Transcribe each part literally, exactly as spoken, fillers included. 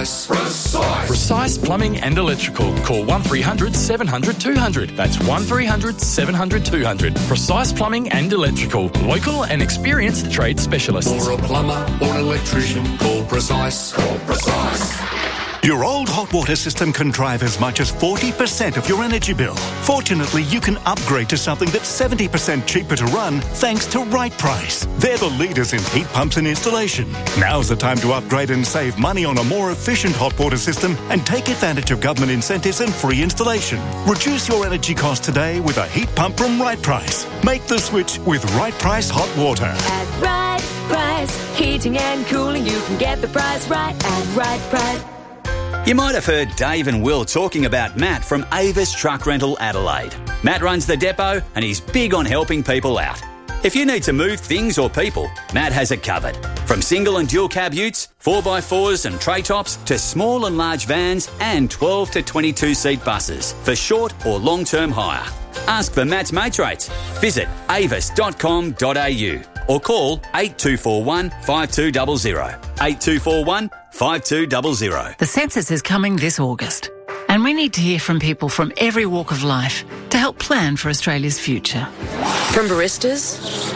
Precise. Precise. Precise Plumbing and Electrical. Call one three hundred seven hundred two hundred. That's one three hundred seven hundred two hundred. Precise Plumbing and Electrical. Local and experienced trade specialists. For a plumber or an electrician, call Precise. Call Precise. Your old hot water system can drive as much as forty percent of your energy bill. Fortunately, you can upgrade to something that's seventy percent cheaper to run thanks to Right Price. They're the leaders in heat pumps and installation. Now's the time to upgrade and save money on a more efficient hot water system and take advantage of government incentives and free installation. Reduce your energy cost today with a heat pump from Right Price. Make the switch with Right Price Hot Water. At Right Price, heating and cooling, you can get the price right at Right Price. You might have heard Dave and Will talking about Matt from Avis Truck Rental Adelaide. Matt runs the depot and he's big on helping people out. If you need to move things or people, Matt has it covered. From single and dual cab utes, four by fours and tray tops to small and large vans and twelve to twenty-two seat buses for short or long-term hire. Ask for Matt's mates rates. Visit avis dot com dot a u or call eight two four one five two zero zero. eight two four one five two zero zero. The census is coming this August, and we need to hear from people from every walk of life to help plan for Australia's future. From baristas,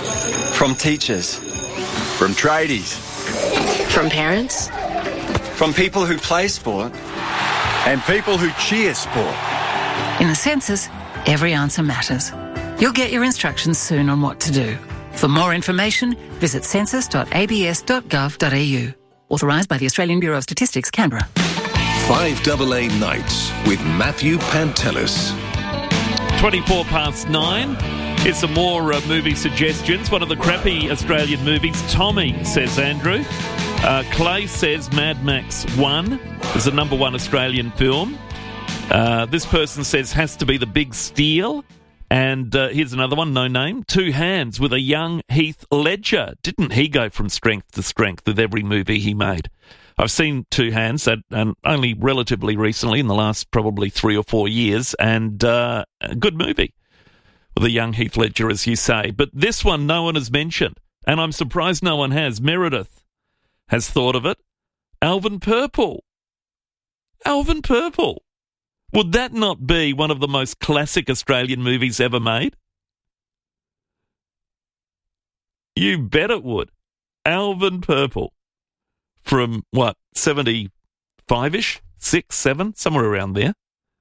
from teachers, from tradies, from parents, from people who play sport, and people who cheer sport. In the census, every answer matters. You'll get your instructions soon on what to do. For more information, visit census dot a b s dot gov dot a u. Authorised by the Australian Bureau of Statistics, Canberra. five A A Nights with Matthew Pantelis. twenty-four past nine. Here's some more uh, movie suggestions. One of the crappy Australian movies, Tommy, says Andrew. Uh, Clay says Mad Max one is the number one Australian film. Uh, this person says has to be The Big Steal. And uh, here's another one, no name. Two Hands with a young Heath Ledger. Didn't he go from strength to strength with every movie he made? I've seen Two Hands, and, and only relatively recently, in the last probably three or four years, and uh, a good movie with a young Heath Ledger, as you say. But this one no one has mentioned, and I'm surprised no one has. Meredith has thought of it. Alvin Purple. Alvin Purple. Would that not be one of the most classic Australian movies ever made? You bet it would. Alvin Purple. From, what, seventy-five-ish? Six, seven? Somewhere around there.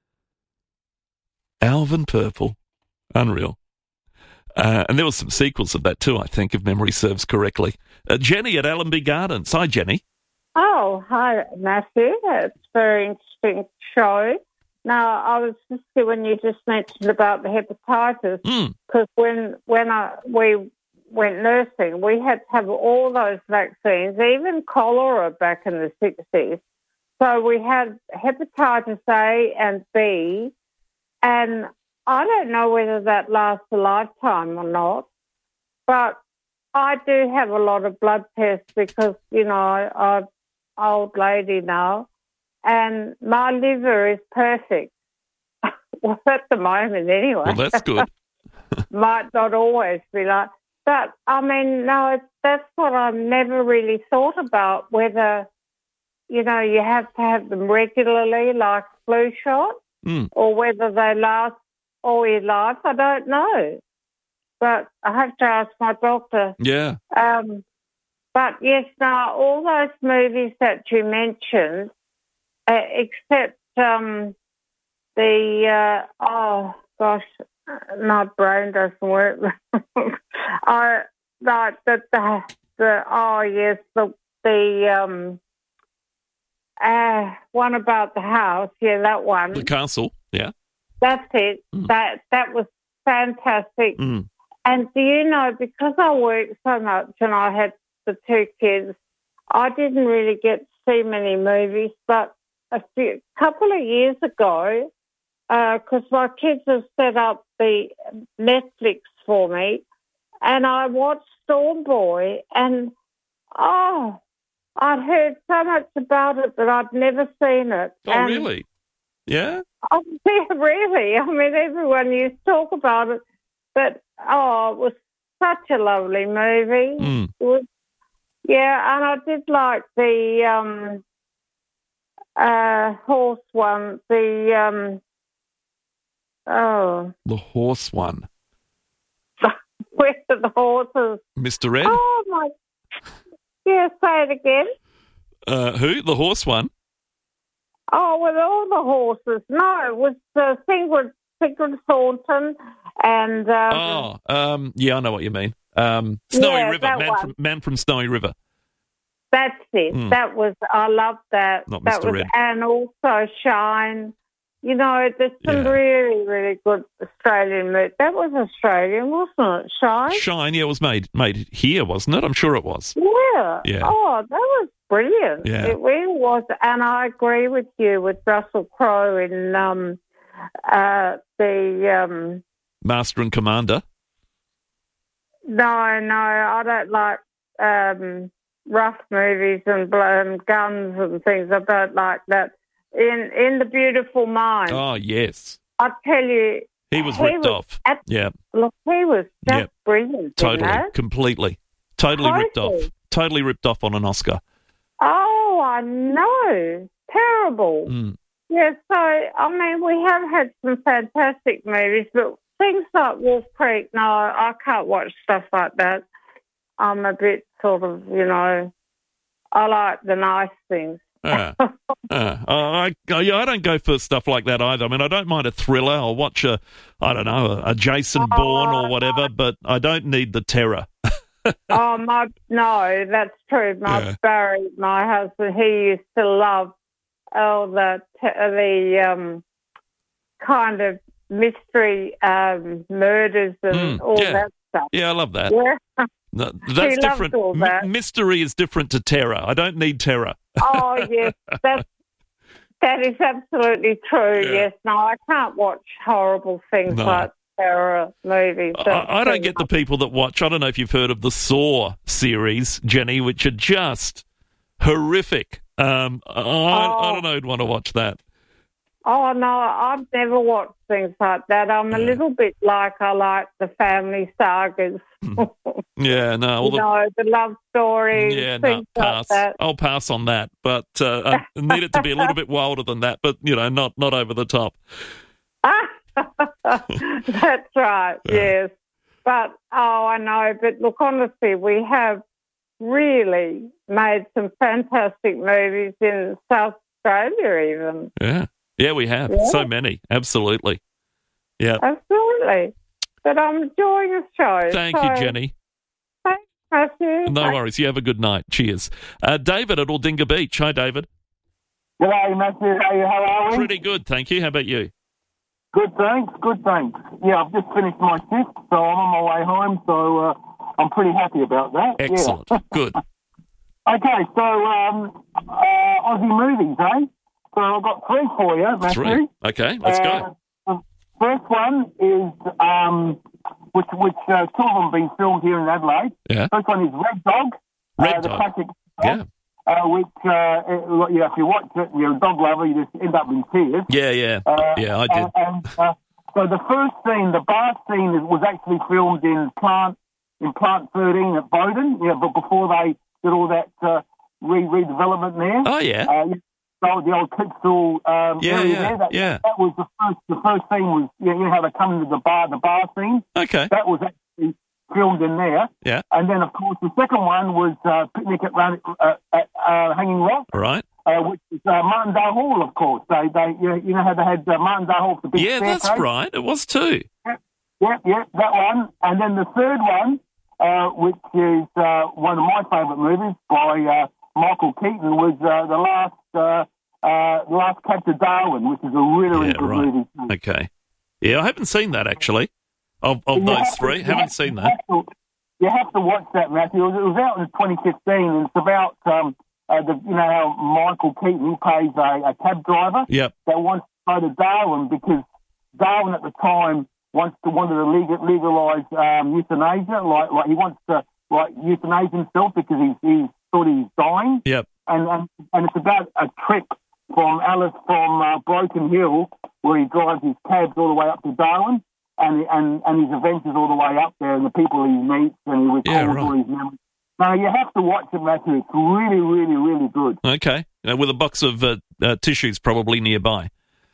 Alvin Purple. Unreal. Uh, and there were some sequels of that too, I think, if memory serves correctly. Uh, Jenny at Allenby Gardens. Hi, Jenny. Oh, hi, Matthew. It's a very interesting show. Now, I was just when you just mentioned about the hepatitis, because mm. when when I, we went nursing, we had to have all those vaccines, even cholera back in the sixties. So we had hepatitis A and B, and I don't know whether that lasts a lifetime or not, but I do have a lot of blood tests because, you know, I, I'm an old lady now. And my liver is perfect. Well, at the moment anyway. Well, that's good. Might not always be like. But, I mean, no, it's, that's what I've never really thought about, whether, you know, you have to have them regularly like flu shots mm. or whether they last all your life. I don't know. But I have to ask my doctor. Yeah. Um, but, yes, now, all those movies that you mentioned, Uh, except um, the, uh, oh, gosh, my brain doesn't work. I, like the, the, the, oh, yes, the, the um, uh, one about the house, yeah, that one. The castle, yeah. That's it. Mm. That, that was fantastic. Mm. And do you know, because I worked so much and I had the two kids, I didn't really get to see many movies, but a few, couple of years ago, because uh, my kids have set up the Netflix for me, and I watched Storm Boy, and, oh, I'd heard so much about it, but I'd never seen it. Oh, and, really? Yeah? Oh, yeah, really. I mean, everyone used to talk about it, but, oh, it was such a lovely movie. Mm. It was, yeah, and I did like the... Um, uh, horse one, the, um, oh. The horse one. Where are the horses? Mister Ed? Oh, my. Yeah, say it again. Uh, who? The horse one? Oh, with all the horses. No, it was uh, Sigrid, Sigrid Thornton and... Um, oh, um, yeah, I know what you mean. Um, Snowy yeah, River, man from, man from Snowy River. That's it. Mm. That was, I love that. Not that Mister was, Ed. And also Shine. You know, there's some Yeah. really, really good Australian movies. That was Australian, wasn't it? Shine? Shine, yeah, it was made made here, wasn't it? I'm sure it was. Yeah. Yeah. Oh, that was brilliant. Yeah. It really was. And I agree with you with Russell Crowe in um, uh, the... Um, Master and Commander. no, no, I don't like um, rough movies and blood and guns and things. I don't like that. In in The Beautiful Mind, Oh, yes. I tell you, He was he ripped was off. ab- Yeah, look, he was just Yep. brilliant. in totally, that. completely. Totally ripped Totally. off. Totally ripped off on an Oscar. Oh, I know, terrible. Mm. Yeah, so I mean, we have had some fantastic movies, but things like Wolf Creek, no, I can't watch stuff like that. I'm a bit sort of, you know, I like the nice things. Uh, uh, I, I, yeah, I don't go for stuff like that either. I mean, I don't mind a thriller. I'll watch a, I don't know, a, a Jason Oh, Bourne or whatever, but I don't need the terror. Oh, my, no, that's true. My Yeah. Barry, my husband, he used to love all the, the um, kind of mystery um, murders and Mm, all yeah. that stuff. Yeah, I love that. Yeah. No, He that's loves different. all My- that. mystery is different to terror. I don't need terror. Oh, yes, that's, that is absolutely true, Yeah. yes. No, I can't watch horrible things No. like terror movies. I, I don't get the people that watch, I don't know if you've heard of the Saw series, Jenny, which are just horrific. Um, I, I don't know who'd want to watch that. Oh, no, I've never watched things like that. I'm a little bit like I like the family sagas. Yeah, no. all you the, know, the love stories, yeah, no, things like pass. that. I'll pass on that, but uh, I need it to be a little bit wilder than that, but, you know, not, not over the top. That's right, yes. But, oh, I know. But look, honestly, we have really made some fantastic movies in South Australia even. Yeah. Yeah, we have. Yeah. So many. Absolutely. Yeah. Absolutely. But I'm enjoying the show. Thank so you, Jenny. Thanks, Matthew. No Thanks. worries. You have a good night. Cheers. Uh, David at Aldinga Beach. Hi, David. G'day, Matthew. How, you, how are we? Pretty good, thank you. How about you? Good, thanks. Good, thanks. Yeah, I've just finished my shift, so I'm on my way home, so uh, I'm pretty happy about that. Excellent. Yeah. Good. Okay, so um, uh, Aussie movies, eh? So I've got three for you, Matthew. Three. Okay, let's uh, go. The first one is, um, which, which uh, two of them being filmed here in Adelaide. Yeah. First one is Red Dog. Red uh, the Dog. classic Yeah. Uh, which, uh, it, yeah, if you watch it, you're a dog lover, you just end up in tears. Yeah, yeah. Uh, yeah, I did. And, and, uh, so the first scene, the bar scene, is- was actually filmed in Plant in Plant thirteen at Bowden. Yeah, but before they did all that uh, re redevelopment there. Oh, yeah. Uh, so the old Clipsal um, Yeah, area yeah, there. That, yeah. that was the first. The first scene was you know, you know how they come into the bar, the bar scene. Okay. That was actually filmed in there. Yeah. And then, of course, the second one was uh, Picnic at, Run- uh, at uh, Hanging Rock. All right. Uh, which is uh, Martindale Hall, of course. They, they, you know, you know how they had uh, Martindale Hall for the big Yeah, that's staircase? right. It was too. Yeah, yeah, yeah, that one. And then the third one, uh, which is uh, one of my favourite movies by uh, Michael Keaton, was uh, the last, uh, uh, the last Captain Darwin, which is a really, really Yeah, good right. movie. Too. Okay. Yeah, I haven't seen that, actually, of, of You those have to- three. you Haven't have- seen you that. have to- You have to watch that, Matthew. It was, it was out in twenty fifteen, and it's about, um, uh, the, you know, how Michael Keaton plays a, a cab driver Yep. that wants to go to Darwin because Darwin at the time wants to wanted to legal, legalise um, euthanasia. Like, like he wants to like euthanize himself because he's he thought he's dying. Yep. And and and it's about a trip from Alice from uh, Broken Hill where he drives his cabs all the way up to Darwin. And, and and his adventures all the way up there, and the people he meets, and he recalls Yeah, right. all his memories. Now, you have to watch it, Matthew. It's really, really, really good. Okay. uh, with a box of uh, uh, tissues probably nearby.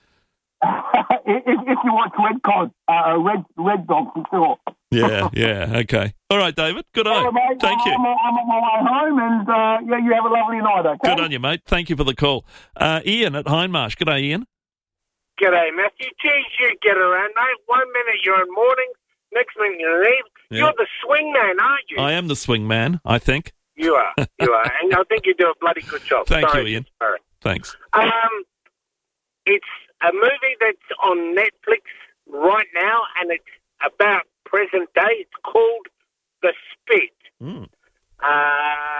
if, if you watch Red Cod, uh, Red Red Dog for sure. Yeah, yeah, okay. All right, David. Good on you. Mate, Thank I'm, you. I'm, I'm on my way home, and uh, yeah, you have a lovely night. Okay. Good on you, mate. Thank you for the call. Uh, Ian at Hindmarsh. Good day, Ian. G'day, Matthew. Geez, you get around, mate. One minute you're in morning, next minute you're in eve. Yeah. You're the swing man, aren't you? I am the swing man, I think. You are, you are. And I think you do a bloody good job. Thank Sorry, you, Ian. Sorry. Thanks. Um, it's a movie that's on Netflix right now, and it's about present day. It's called The Spit. Mm. Uh,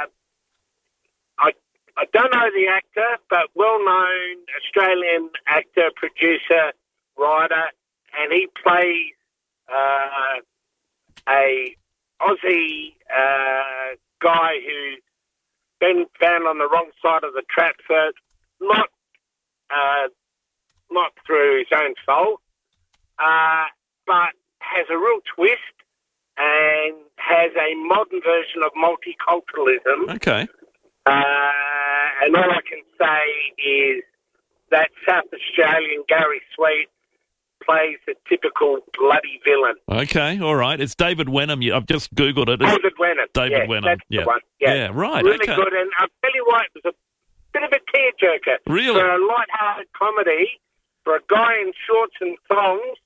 I I don't know the actor, but well-known Australian actor, producer, writer, and he plays uh, a Aussie uh, guy who's been found on the wrong side of the trap for not uh, not through his own fault, uh, but has a real twist and has a modern version of multiculturalism. Okay. Uh, and all I can say is that South Australian Gary Sweet plays a typical bloody villain. Okay, all right. It's David Wenham. You- I've just Googled it. It's David Wenham. David yeah, Wenham. That's yeah. the one. Yeah. yeah, right. Really okay. good. And I'll tell you what, it was a bit of a tearjerker. Really? For a light-hearted comedy, for a guy in shorts and thongs,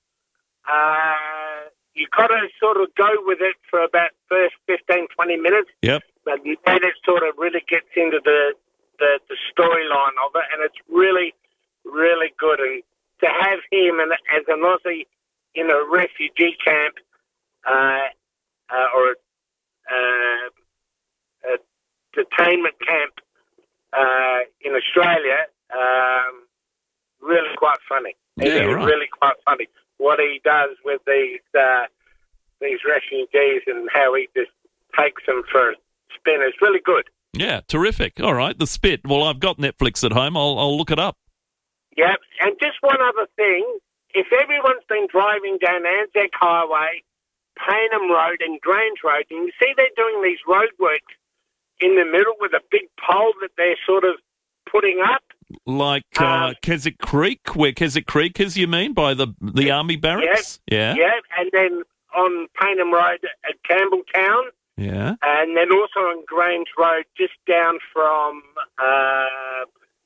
uh, you got to sort of go with it for about first fifteen, twenty minutes. Yep. But then it sort of really gets into the, the, the storyline of it, and it's really, really good. And to have him and, as an Aussie in a refugee camp uh, uh, or uh, a detainment camp uh, in Australia, um, really quite funny. Yeah, it is right. really quite funny what he does with these uh, these refugees and how he just takes them for a spin. It's really good. Yeah, terrific. All right, The Spit. Well, I've got Netflix at home. I'll, I'll look it up. Yep. And just one other thing. If everyone's been driving down Anzac Highway, Paynham Road and Grange Road, and you see they're doing these roadworks in the middle with a big pole that they're sort of putting up. Like uh, Um, Keswick Creek, where Keswick Creek is, you mean, by the the army barracks? Yeah. Yeah. And then on Paynham Road at Campbelltown. Yeah. And then also on Grange Road, just down from, uh,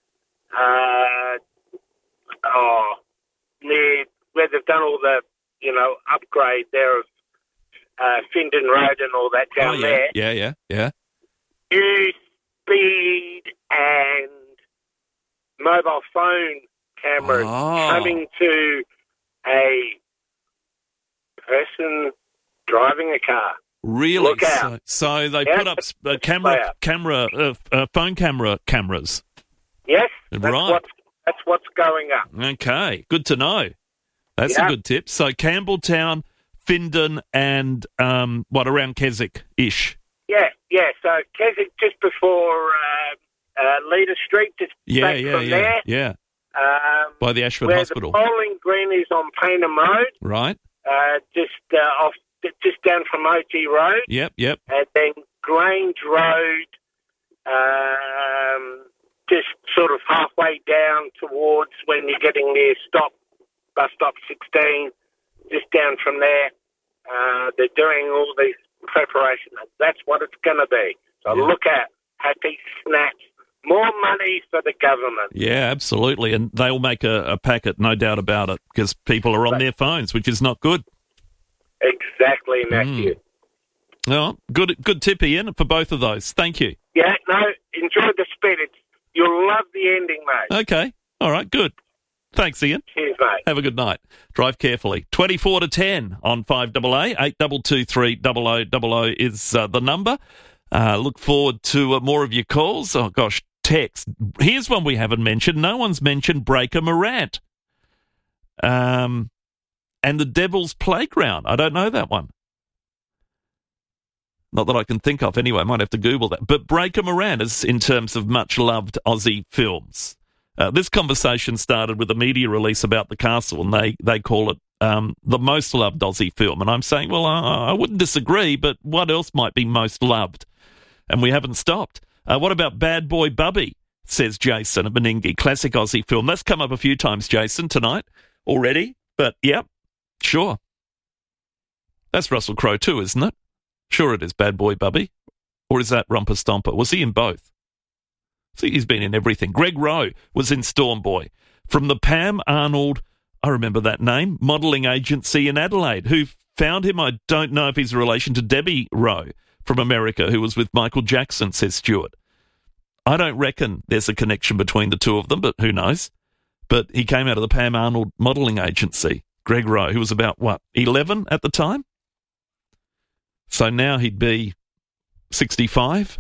uh, oh, near where they've done all the, you know, upgrade there of uh, Findon Road and all that down oh, yeah. there. Yeah, yeah, yeah. Use speed and mobile phone cameras Oh. coming to a person driving a car. Really? Look out. So, so they Yeah, put up that's- uh, camera, camera, uh, uh, phone camera cameras. Yes, that's Right. what's, that's what's going up. Okay, good to know. That's Yeah. a good tip. So Campbelltown, Findon, and um, what around Keswick-ish? Yeah, yeah. So Keswick just before uh, uh, Leader Street, just Yeah, back yeah, from yeah, there. yeah. Um, By the Ashford where Hospital, the bowling green is on Paynham Road, right? uh, just uh, off, just down from O G Road, Yep, yep. and then Grange Road, um, just sort of halfway down towards when you're getting near stop bus stop sixteen, just down from there. Uh, they're doing all these preparations. That's what it's going to be. So Yeah. look at Happy Snaps. More money for the government. Yeah, absolutely. And they'll make a, a packet, no doubt about it, because people are on their phones, which is not good. Exactly, Matthew. Well, good good tip, Ian, for both of those. Thank you. Yeah, no, enjoy The Spit. It's, you'll love the ending, mate. Okay. All right, good. Thanks, Ian. Cheers, mate. Have a good night. Drive carefully. twenty-four to ten on five A A. eight two two three double oh double oh is uh, the number. Uh, look forward to uh, more of your calls. Oh, gosh, text. Here's one we haven't mentioned. No one's mentioned Breaker Morant. Um, and the Devil's Playground. I don't know that one. Not that I can think of anyway. I might have to Google that. But Breaker Morant is in terms of much-loved Aussie films. Uh, this conversation started with a media release about The Castle, and they, they call it um, the most loved Aussie film. And I'm saying, well, I, I wouldn't disagree, but what else might be most loved? And we haven't stopped. Uh, what about Bad Boy Bubby? says Jason at Meningie. Classic Aussie film. That's come up a few times, Jason, tonight already. But, yep, sure. That's Russell Crowe too, isn't it? Sure it is, Bad Boy Bubby. Or is that Romper Stomper? Was he in both? See, he's been in everything. Greg Rowe was in Storm Boy. From the Pam Arnold, I remember that name, modelling agency in Adelaide. Who found him? I don't know if he's a relation to Debbie Rowe from America, who was with Michael Jackson, says Stuart. I don't reckon there's a connection between the two of them, but who knows? But he came out of the Pam Arnold modelling agency. Greg Rowe, who was about, what, eleven at the time? So now he'd be sixty-five.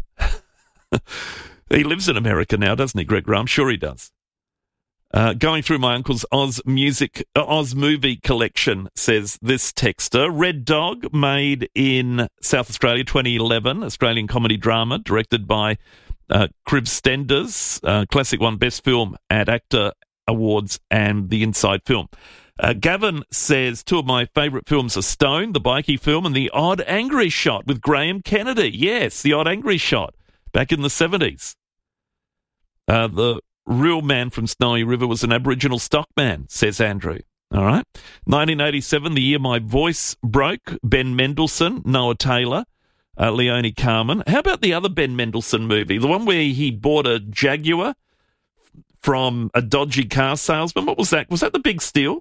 He lives in America now, doesn't he, Greg Rowe? I'm sure he does. Uh, going through my uncle's Oz music, uh, Oz movie collection, says this texter. Red Dog, made in South Australia, twenty eleven, Australian comedy drama, directed by uh, Crib Stenders, uh, classic one, Best Film at Actor Awards and The Inside Film. Uh, Gavin says two of my favourite films are Stone, the bikie film, and The Odd Angry Shot with Graham Kennedy. Yes, The Odd Angry Shot, back in the seventies. Uh, the real man from Snowy River was an Aboriginal stockman, says Andrew. All right. nineteen eighty-seven, the year my voice broke, Ben Mendelsohn, Noah Taylor, uh, Leonie Carmen. How about the other Ben Mendelsohn movie, the one where he bought a Jaguar from a dodgy car salesman? What was that? Was that The Big Steal?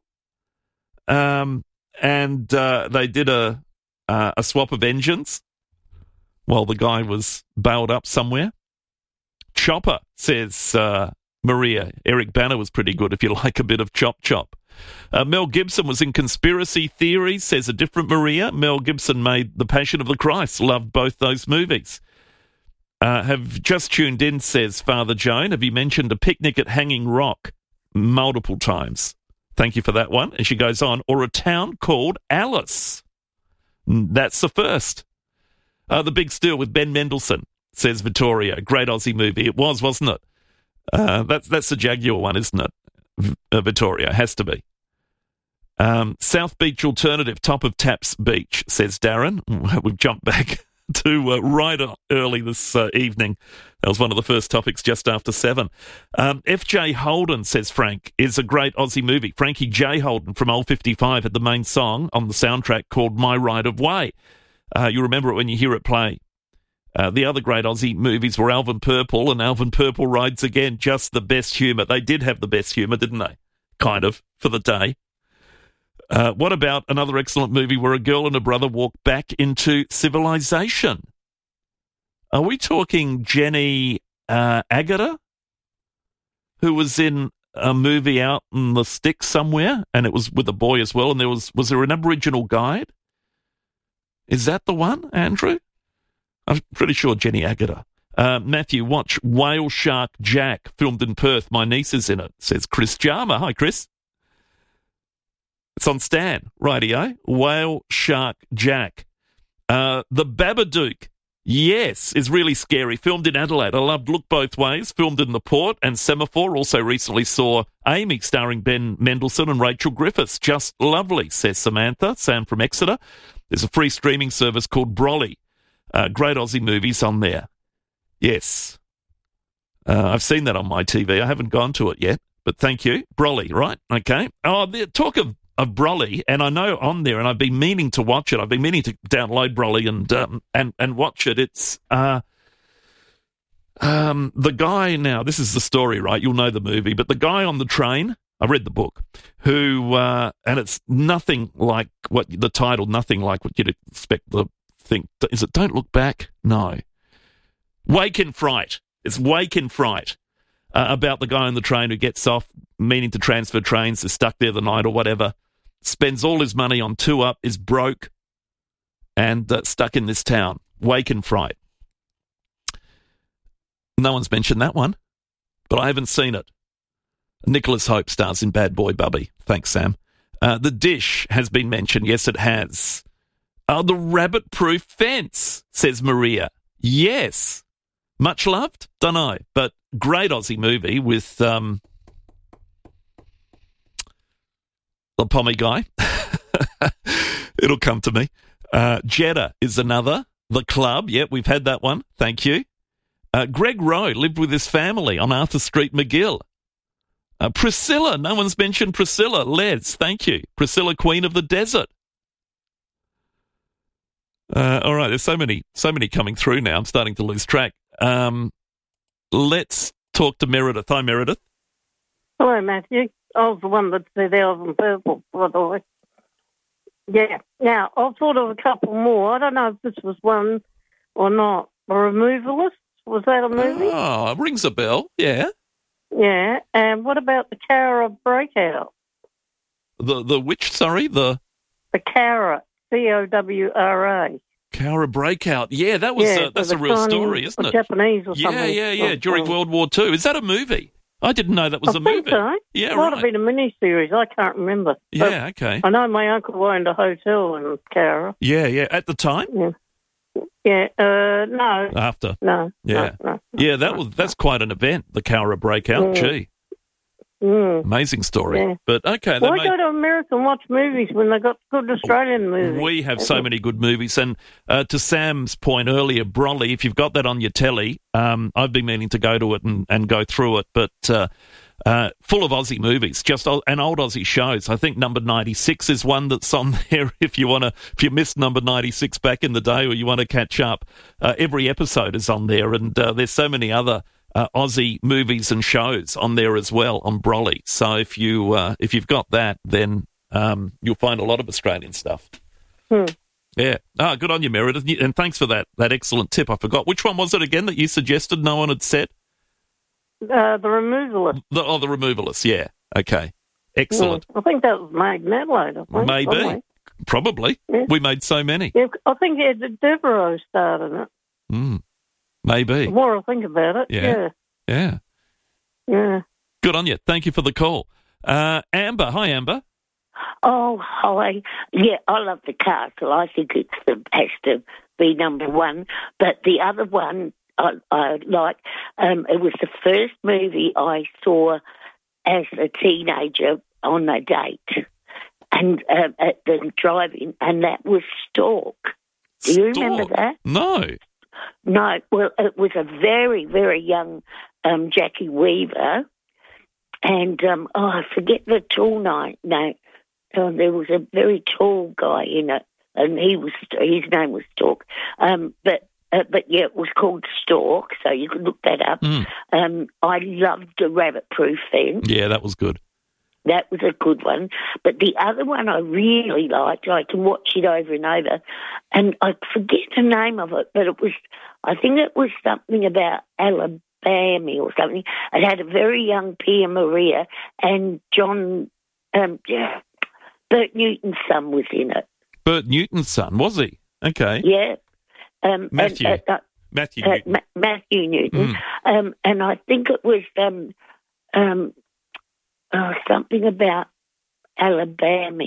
Um, and uh, they did a uh, a swap of engines while the guy was bailed up somewhere. Chopper, says uh, Maria. Eric Banner was pretty good if you like a bit of chop chop. Uh, Mel Gibson was in Conspiracy Theories, says a different Maria. Mel Gibson made The Passion of the Christ. Loved both those movies. Uh, have just tuned in, says Father Joan. Have you mentioned A Picnic at Hanging Rock multiple times? Thank you for that one. And she goes on, or A Town Called Alice. That's the first. Uh, the Big Steal with Ben Mendelsohn, says Vittoria. Great Aussie movie. It was, wasn't it? Uh, that's that's the Jaguar one, isn't it? V- uh, Vittoria, has to be. Um, South Beach Alternative, Top of Taps Beach, says Darren. We've jumped back to uh, right early this uh, evening. That was one of the first topics just after seven. Um, F J Holden, says Frank, is a great Aussie movie. Frankie J. Holden from Old fifty-five had the main song on the soundtrack called My Right of Way. Uh, you remember it when you hear it play. Uh, the other great Aussie movies were Alvin Purple and Alvin Purple Rides Again. Just the best humour. They did have the best humour, didn't they? Kind of, for the day. Uh, what about another excellent movie where a girl and a brother walk back into civilization? Are we talking Jenny uh, Agata, who was in a movie out in the sticks somewhere, and it was with a boy as well, and there was, was there an Aboriginal guide? Is that the one, Andrew? I'm pretty sure Jenny Agata. Uh, Matthew, watch Whale Shark Jack, filmed in Perth. My niece is in it, says Chris Jarmer. Hi, Chris. It's on Stan, rightio. Whale Shark Jack. Uh, the Babadook, yes, is really scary. Filmed in Adelaide. I loved Look Both Ways, filmed in the Port, and Semaphore. Also recently saw Amy, starring Ben Mendelsohn and Rachel Griffiths. Just lovely, says Samantha. Sam from Exeter. There's a free streaming service called Brolly. Uh, great Aussie movies on there. Yes. Uh, I've seen that on my T V. I haven't gone to it yet, but thank you. Brolly, right? Okay. Oh, the talk of of Brolly, and I know on there, and I've been meaning to watch it. I've been meaning to download Brolly and um, and and watch it. It's uh, um, the guy now. This is the story, right? You'll know the movie, but the guy on the train. I read the book. Who uh, and it's nothing like what the title. Nothing like what you'd expect. The thing is it. Don't Look Back. No. Wake in Fright. It's Wake in Fright. Uh, about the guy on the train who gets off, meaning to transfer trains, is stuck there the night or whatever. Spends all his money on Two Up, is broke, and uh, stuck in this town. Wake in Fright. No one's mentioned that one, but I haven't seen it. Nicholas Hope stars in Bad Boy Bubby. Thanks, Sam. Uh, the Dish has been mentioned. Yes, it has. Oh, The Rabbit Proof Fence, says Maria. Yes. Much loved? Don't know, but great Aussie movie with um, the Pommy guy. It'll come to me. Uh, Jeddah is another. The Club. Yep, we've had that one. Thank you. Uh, Greg Rowe lived with his family on Arthur Street, McGill. Uh, Priscilla, no one's mentioned Priscilla. Les, thank you. Priscilla, Queen of the Desert. Uh, all right, there's so many, so many coming through now. I'm starting to lose track. Um, let's talk to Meredith. Hi, Meredith. Hello, Matthew. I was the one that said Elves in Purple, by the way. Yeah. Now, I've thought of a couple more. I don't know if this was one or not. The Removalists, was that a movie? Oh, it rings a bell, yeah. Yeah. And what about the Cara Breakout? The the which, sorry? The The Cara, C O W R A. Cara Breakout. Yeah, that was yeah, uh, that's a real Chinese story, isn't or it? Japanese or yeah, something. Yeah, yeah, yeah, during World War Two. Is that a movie? I didn't know that was I a think movie. So. Yeah, it might right. have been a mini-series. I can't remember. Yeah, but okay. I know my uncle owned a hotel in Cara. Yeah, yeah. At the time? Yeah. Yeah, uh, no. After? No. Yeah. No, no, yeah, that was that's quite an event, the Cara Breakout. Mm. Gee. Mm. Amazing story. Yeah. But, okay. Why may... go to America and watch movies when they've got good Australian movies? We have so many good movies. And uh, to Sam's point earlier, Broly, if you've got that on your telly, um, I've been meaning to go to it and, and go through it, but uh, uh, full of Aussie movies, just old, and old Aussie shows. I think number ninety-six is one that's on there if you want to, if you missed number ninety-six back in the day or you want to catch up. Uh, every episode is on there, and uh, there's so many other Uh, Aussie movies and shows on there as well on Broly. So if you uh, if you've got that, then um, you'll find a lot of Australian stuff. Hmm. Yeah. Ah, good on you, Meredith, and thanks for that that excellent tip. I forgot which one was it again that you suggested. No one had said. Uh, the Removalists. The, oh, the Removalists. Yeah. Okay. Excellent. Yeah. I think that was made in Adelaide. I think, Maybe. probably. Probably. Yeah. We made so many. Yeah, I think Ed Devereaux starred in it. Mm. Maybe. The more I think about it, Yeah. yeah. Yeah. Yeah. Good on you. Thank you for the call. Uh, Amber. Hi, Amber. Oh, hi. Yeah, I love The Castle. I think it's the, has to be number one. But the other one I, I like, um, it was the first movie I saw as a teenager on a date and um, at the drive-in, and that was Stork. Do you Stork? remember that? No. No, well, it was a very, very young um, Jackie Weaver, and um, oh, I forget the tall name. No, oh, there was a very tall guy in it, and he was his name was Stork. Um, but uh, but yeah, it was called Stork, so you could look that up. Mm. Um, I loved the Rabbit Proof Fence. Yeah, that was good. That was a good one. But the other one I really liked, I can watch it over and over, and I forget the name of it, but it was, I think it was something about Alabama or something. It had a very young Pia Maria, and John, um, yeah, Bert Newton's son was in it. Bert Newton's son, was he? Okay. Yeah. Um, Matthew. And, uh, uh, Matthew uh, Newton. Ma- Matthew Newton. Mm. Um, and I think it was um, um, oh, something about Alabama.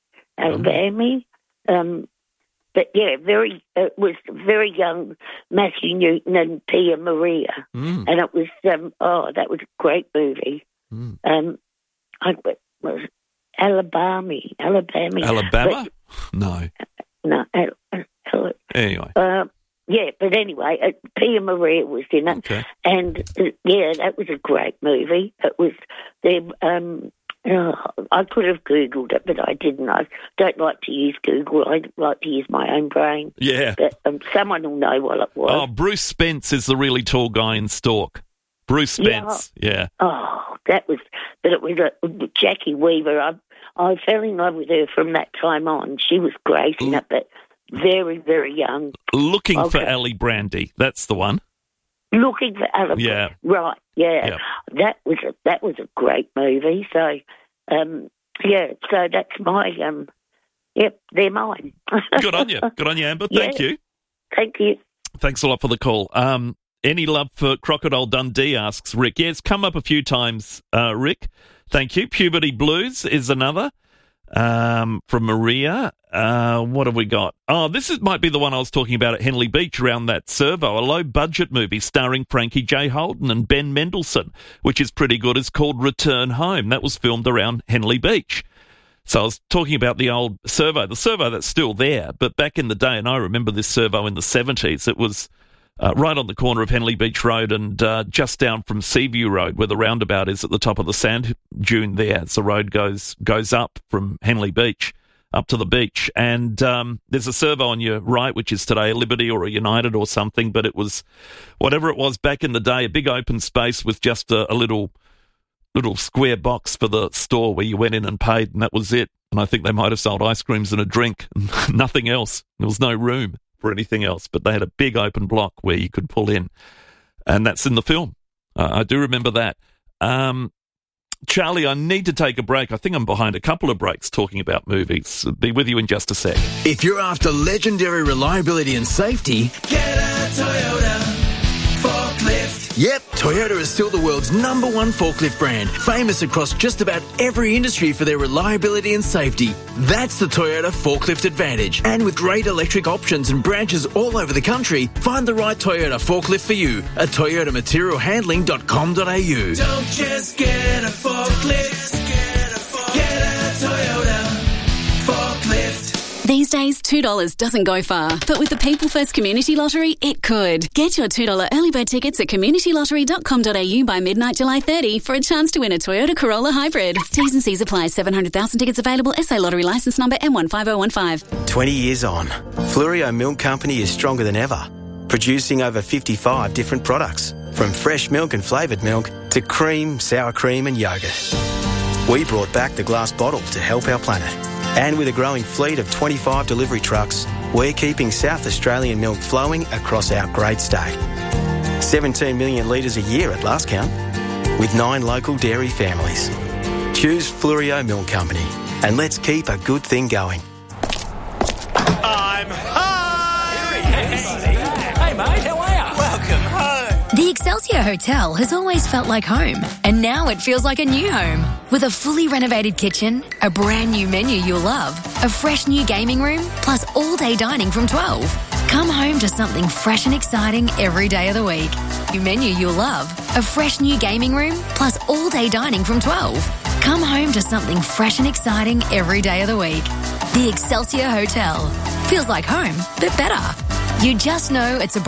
Alabama. Um, but yeah, very. It was very young Matthew Newton and Pia Maria, Mm. and it was um, oh, that was a great movie. Mm. Um, I it was Alabama, Alabama, Alabama? But, no. no. Al- Al- Anyway. Uh, yeah, but anyway, uh, Pia Maria was in it, Okay. and uh, yeah, that was a great movie. It was the um, oh, I could have Googled it, but I didn't. I don't like to use Google. I like to use my own brain. Yeah. But um, someone will know what it was. Oh, Bruce Spence is the really tall guy in Stork. Bruce Spence. Yeah. Oh, that was, but it was a, Jackie Weaver. I I fell in love with her from that time on. She was great in it, but very, very young. Looking for Okay. Ali Brandy. That's the one. Looking for Alabama. Yeah. Right, yeah. Yeah. That was a, that was a great movie. So, um, yeah, so that's my, um, yep, they're mine. Good on you. Good on you, Amber. Thank Yeah. you. Thank you. Thanks a lot for the call. Um, any love for Crocodile Dundee, asks Rick. Yeah, it's come up a few times, uh, Rick. Thank you. Puberty Blues is another um, from Maria. Uh, what have we got? Oh, this is, might be the one I was talking about at Henley Beach around that servo, a low-budget movie starring Frankie J. Holden and Ben Mendelsohn, which is pretty good. It's called Return Home. That was filmed around Henley Beach. So I was talking about the old servo, the servo that's still there, but back in the day, and I remember this servo in the seventies, it was uh, right on the corner of Henley Beach Road and uh, just down from Seaview Road, where the roundabout is at the top of the sand dune there. As the road goes goes up from Henley Beach up to the beach. And um, there's a servo on your right, which is today a Liberty or a United or something, but it was whatever it was back in the day, a big open space with just a, a little little square box for the store where you went in and paid, and that was it. And I think they might have sold ice creams and a drink, and nothing else. There was no room for anything else, but they had a big open block where you could pull in, and that's in the film. Uh, I do remember that. Um, Charlie, I need to take a break. I think I'm behind a couple of breaks talking about movies. I'll be with you in just a sec. If you're after legendary reliability and safety, get a Toyota forklift. Yep, Toyota is still the world's number one forklift brand, famous across just about every industry for their reliability and safety. That's the Toyota Forklift Advantage. And with great electric options and branches all over the country, find the right Toyota forklift for you at toyota material handling dot com dot a u. Don't just get a forklift, get a, forklift. Get a Toyota forklift. These days, two dollars doesn't go far, but with the People First Community Lottery, it could. Get your two dollars early bird tickets at community lottery dot com dot a u by midnight July thirtieth for a chance to win a Toyota Corolla Hybrid. T's and C's apply. seven hundred thousand tickets available. S A Lottery licence number M one five zero one five. twenty years on, Fluorio Milk Company is stronger than ever, producing over fifty-five different products, from fresh milk and flavoured milk to cream, sour cream and yoghurt. We brought back the glass bottle to help our planet. And with a growing fleet of twenty-five delivery trucks, we're keeping South Australian milk flowing across our great state. seventeen million litres a year at last count, with nine local dairy families. Choose Fluorio Milk Company, and let's keep a good thing going. I'm home! Hey, mate, how are you? Welcome home. The Excelsior Hotel has always felt like home, and now it feels like a new home. With a fully renovated kitchen, a brand new menu you'll love, a fresh new gaming room, plus all-day dining from twelve. Come home to something fresh and exciting every day of the week. New menu you'll love, a fresh new gaming room, plus all-day dining from twelve. Come home to something fresh and exciting every day of the week. The Excelsior Hotel. Feels like home, but better. You just know it's a